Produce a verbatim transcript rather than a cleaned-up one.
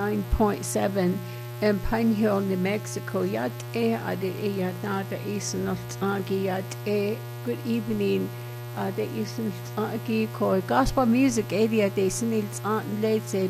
nine point seven in Pine Hill, New Mexico. Yat e ade e yatnada isan agi yat e. Good evening. Uh, the isan agi ko gospel music area de sinils on late